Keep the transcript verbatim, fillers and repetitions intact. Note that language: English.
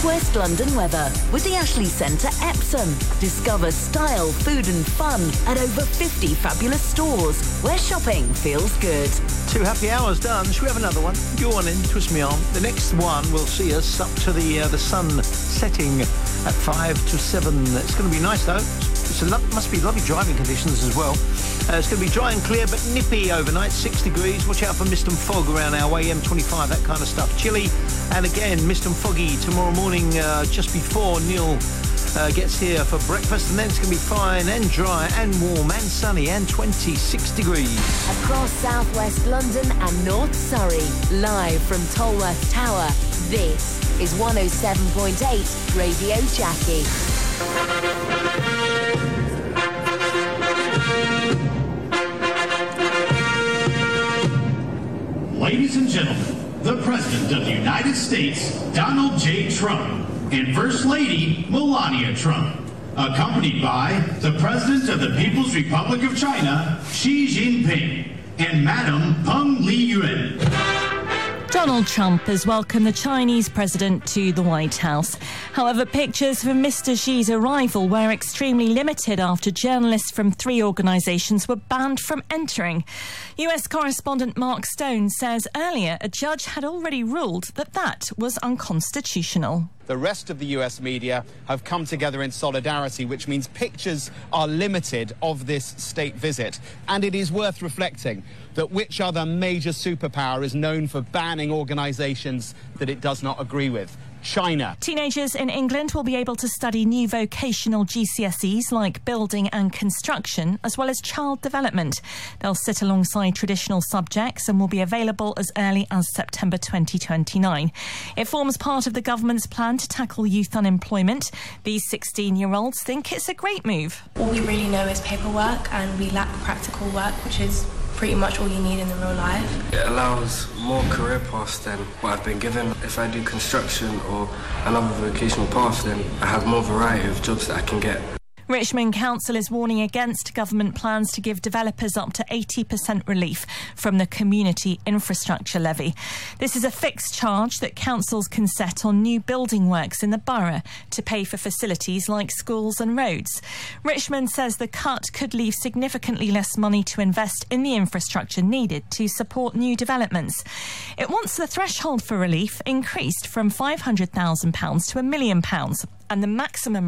West London weather with the Ashley Centre Epsom. Discover style, food and fun at over fifty fabulous stores where shopping feels good. Two happy hours done. Should we have another one? Go on in, twist me arm. The next one will see us up to the uh, the sun setting at five to seven. It's going to be nice though. It's a lo- must be lovely driving conditions as well. Uh, it's going to be dry and clear but nippy overnight, six degrees. Watch out for mist and fog around our way, M twenty-five, that kind of stuff. Chilly, and again, mist and foggy tomorrow morning uh, just before Neil uh, gets here for breakfast. And then it's going to be fine and dry and warm and sunny and twenty-six degrees. Across southwest London and North Surrey, live from Tolworth Tower, this is one oh seven point eight Radio Jackie. Ladies and gentlemen, the President of the United States, Donald J. Trump, and First Lady, Melania Trump, accompanied by the President of the People's Republic of China, Xi Jinping, and Madam Peng Liyuan. Donald Trump has welcomed the Chinese president to the White House. However, pictures from Mister Xi's arrival were extremely limited after journalists from three organisations were banned from entering. U S correspondent Mark Stone says earlier a judge had already ruled that that was unconstitutional. The rest of the U S media have come together in solidarity, which means pictures are limited of this state visit. And it is worth reflecting that which other major superpower is known for banning organisations that it does not agree with? China. Teenagers in England will be able to study new vocational G C S Es like building and construction, as well as child development. They'll sit alongside traditional subjects and will be available as early as September twenty twenty-nine. It forms part of the government's plan to tackle youth unemployment. These sixteen-year-olds think it's a great move. All we really know is paperwork, and we lack practical work, which is pretty much all you need in the real life. It allows more career paths than what I've been given. If I do construction or another vocational path, then I have more variety of jobs that I can get. Richmond Council is warning against government plans to give developers up to eighty percent relief from the Community Infrastructure Levy. This is a fixed charge that councils can set on new building works in the borough to pay for facilities like schools and roads. Richmond says the cut could leave significantly less money to invest in the infrastructure needed to support new developments. It wants the threshold for relief increased from five hundred thousand pounds to a million pounds, and the maximum